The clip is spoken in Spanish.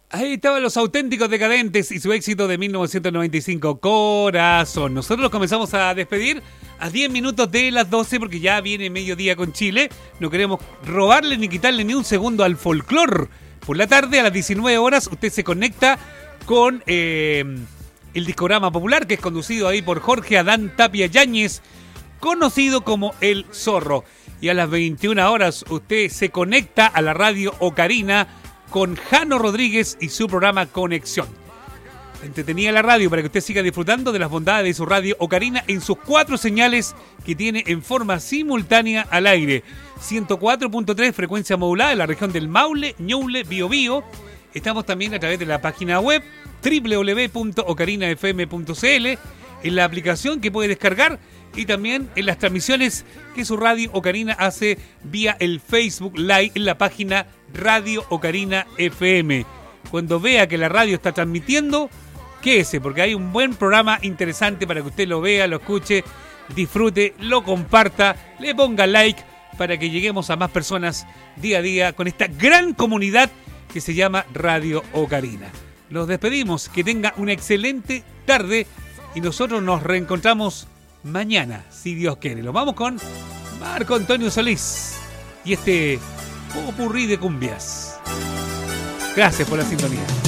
Ahí estaban los Auténticos Decadentes y su éxito de 1995, Corazón. Nosotros comenzamos a despedir a 10 minutos de las 12 porque ya viene mediodía con Chile. No queremos robarle ni quitarle ni un segundo al folclor. Por la tarde, a las 19 horas, usted se conecta con el Discograma Popular, que es conducido ahí por Jorge Adán Tapia Yáñez, conocido como El Zorro. Y a las 21 horas, usted se conecta a la radio Ocarina con Jano Rodríguez y su programa Conexión. Entretenida la radio para que usted siga disfrutando de las bondades de su radio Ocarina en sus 4 señales que tiene en forma simultánea al aire. 104.3 frecuencia modulada en la región del Maule, Ñuble, Biobío. Estamos también a través de la página web www.ocarinafm.cl, en la aplicación que puede descargar y también en las transmisiones que su radio Ocarina hace vía el Facebook Live en la página Radio Ocarina FM. Cuando vea que la radio está transmitiendo, quédese, porque hay un buen programa interesante para que usted lo vea, lo escuche, disfrute, lo comparta, le ponga like para que lleguemos a más personas día a día con esta gran comunidad que se llama Radio Ocarina. Los despedimos, que tenga una excelente tarde y nosotros nos reencontramos mañana, si Dios quiere. Nos vamos con Marco Antonio Solís y este popurrí de cumbias. Gracias por la sintonía.